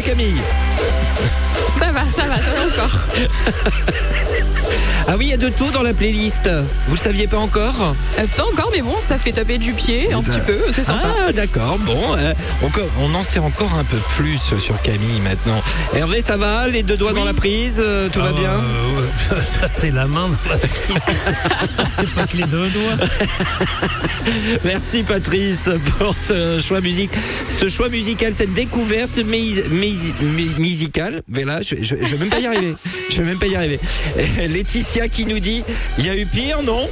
Camille? Ça va encore. Ah oui, il y a de tout dans la playlist. Vous le saviez pas encore? Pas encore, mais bon, ça fait taper du pied un petit peu, c'est sympa. Ah d'accord, bon, on en sait encore un peu plus sur Camille maintenant. Hervé, ça va? Les deux doigts dans la prise, tout va bien? Passer la main dans la prise. C'est pas que les deux doigts. Merci Patrice pour ce choix musical, cette découverte musicale. Mais là, je vais même pas y arriver. Laetitia qui nous dit, il y a eu pire, non?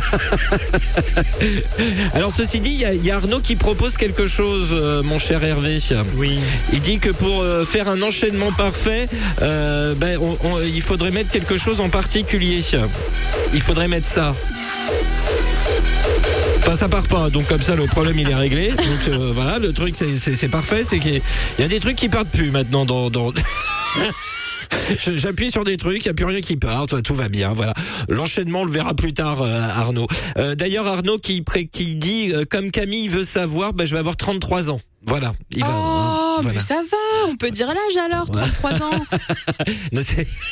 Alors ceci dit, il y a Arnaud qui propose quelque chose, mon cher Hervé. Oui. Il dit que pour faire un enchaînement parfait, il faudrait mettre quelque chose en particulier. Il faudrait mettre ça. Enfin, ça part pas, donc comme ça le problème il est réglé. Donc voilà, le truc c'est parfait, c'est qu'il y a des trucs qui partent plus maintenant dans... J'appuie sur des trucs, il n'y a plus rien qui part, tout va bien, voilà. L'enchaînement, on le verra plus tard, Arnaud. D'ailleurs, Arnaud qui dit, comme Camille veut savoir, je vais avoir 33 ans. Voilà. Il va, voilà. Mais ça va, on peut dire l'âge alors, 33 ans. Non,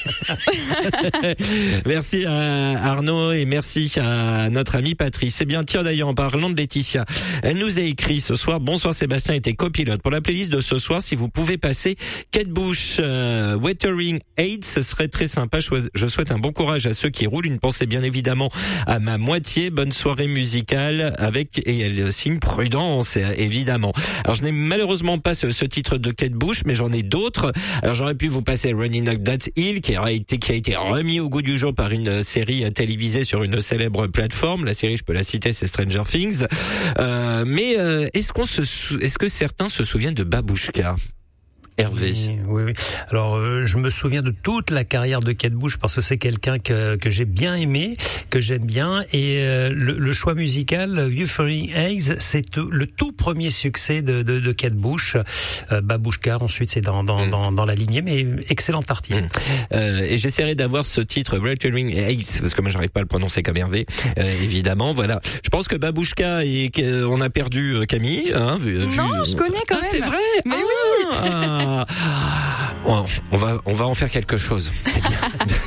merci à Arnaud et merci à notre ami Patrice. C'est bien, tiens d'ailleurs, en parlant de Laetitia, elle nous a écrit ce soir, bonsoir Sébastien et tes copilotes. Pour la playlist de ce soir, si vous pouvez passer Kate Bush, Wuthering Heights, ce serait très sympa. Je souhaite un bon courage à ceux qui roulent. Une pensée bien évidemment à ma moitié. Bonne soirée musicale et elle signe Prudence, évidemment. Alors je n'ai malheureusement pas ce titre de Kate Bush, mais j'en ai d'autres. Alors j'aurais pu vous passer Running Up That Hill, qui a été remis au goût du jour par une série télévisée sur une célèbre plateforme. La série, je peux la citer, c'est Stranger Things. Mais est-ce que certains se souviennent de Babouchka? Hervé. Oui. Alors, je me souviens de toute la carrière de Kate Bush parce que c'est quelqu'un que j'ai bien aimé, que j'aime bien. Et le choix musical, Wuthering Heights, c'est le tout premier succès de Kate Bush. Babouchka, ensuite, c'est dans la lignée, mais excellent artiste. Et j'essaierai d'avoir ce titre, Wuthering Heights, parce que moi, j'arrive pas à le prononcer comme Hervé, évidemment. Voilà. Je pense que Babouchka on a perdu Camille. Hein, non, je connais quand même. C'est vrai. Mais oui. On va en faire quelque chose. C'est bien.